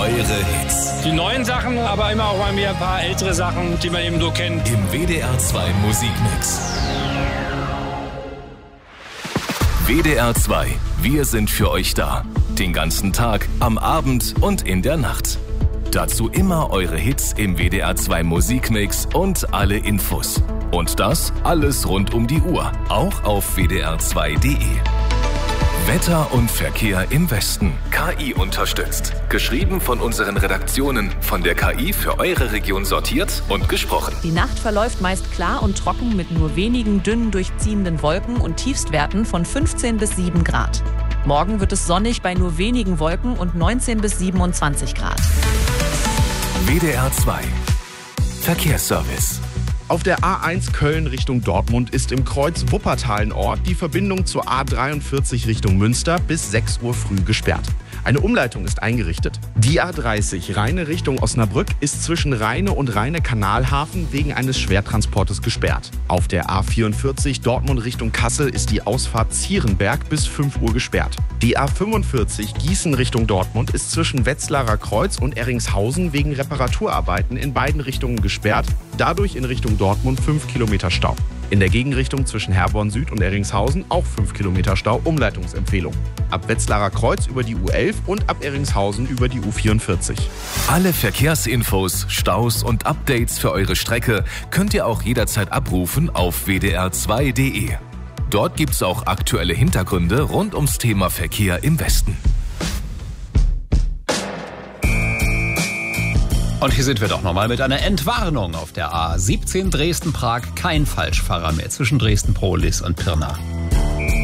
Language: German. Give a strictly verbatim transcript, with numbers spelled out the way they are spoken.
eure Hits. Die neuen Sachen, aber immer auch mal wieder ein paar ältere Sachen, die man eben so kennt. Im W D R zwei Musikmix. W D R zwei, wir sind für euch da. Den ganzen Tag, am Abend und in der Nacht. Dazu immer eure Hits im W D R zwei Musikmix und alle Infos. Und das alles rund um die Uhr, auch auf w d r zwei punkt d e. Wetter und Verkehr im Westen. K I unterstützt. Geschrieben von unseren Redaktionen. Von der K I für eure Region sortiert und gesprochen. Die Nacht verläuft meist klar und trocken mit nur wenigen dünnen durchziehenden Wolken und Tiefstwerten von fünfzehn bis sieben Grad. Morgen wird es sonnig bei nur wenigen Wolken und neunzehn bis siebenundzwanzig Grad. W D R zwei Verkehrsservice. Auf der A eins Köln Richtung Dortmund ist im Kreuz Wuppertal-Nord die Verbindung zur A dreiundvierzig Richtung Münster bis sechs Uhr früh gesperrt. Eine Umleitung ist eingerichtet. Die A dreißig Rheine Richtung Osnabrück ist zwischen Rheine und Rheine-Kanalhafen wegen eines Schwertransportes gesperrt. Auf der A vierundvierzig Dortmund Richtung Kassel ist die Ausfahrt Zierenberg bis fünf Uhr gesperrt. Die A fünfundvierzig Gießen Richtung Dortmund ist zwischen Wetzlarer Kreuz und Erringshausen wegen Reparaturarbeiten in beiden Richtungen gesperrt. Dadurch in Richtung Dortmund fünf Kilometer Stau. In der Gegenrichtung zwischen Herborn Süd und Erringshausen auch fünf Kilometer Stau, Umleitungsempfehlung. Ab Wetzlarer Kreuz über die U elf und ab Erringshausen über die U vierundvierzig. Alle Verkehrsinfos, Staus und Updates für eure Strecke könnt ihr auch jederzeit abrufen auf w d r zwei punkt d e. Dort gibt's auch aktuelle Hintergründe rund ums Thema Verkehr im Westen. Und hier sind wir doch nochmal mit einer Entwarnung auf der A siebzehn Dresden-Prag. Kein Falschfahrer mehr zwischen Dresden-Prohlis und Pirna.